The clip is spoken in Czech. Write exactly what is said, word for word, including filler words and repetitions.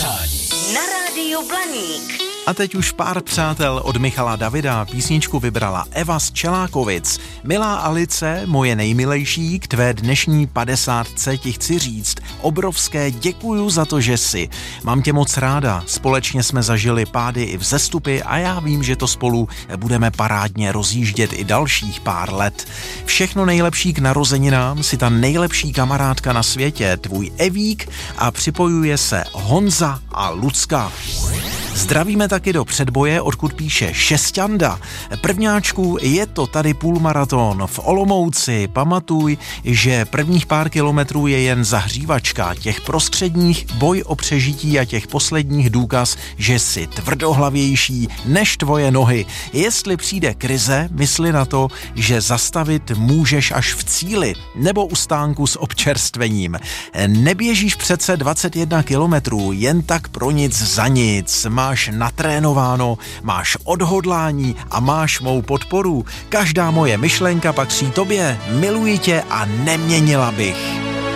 přání na rádiu Blaník. A teď už pár přátel od Michala Davida. Písničku vybrala Eva z Čelákovic. Milá Alice, moje nejmilejší, k tvé dnešní padesátce ti chci říct obrovské děkuju za to, že jsi. Mám tě moc ráda, společně jsme zažili pády i vzestupy a já vím, že to spolu budeme parádně rozjíždět i dalších pár let. Všechno nejlepší k narozeninám, si ta nejlepší kamarádka na světě, tvůj Evík, a připojuje se Honza a Lucka. Zdravíme taky do předboje, odkud píše Šesťanda. Prvňáčku, je to tady půlmaraton v Olomouci. Pamatuj, že prvních pár kilometrů je jen zahřívačka, těch prostředních boj o přežití a těch posledních důkaz, že jsi tvrdohlavější než tvoje nohy. Jestli přijde krize, mysli na to, že zastavit můžeš až v cíli nebo u stánku s občerstvením. Neběžíš přece dvacet jedna kilometrů jen tak pro nic za nic. Máš natrénováno, máš odhodlání a máš mou podporu. Každá moje myšlenka patří tobě, miluji tě a neměnila bych.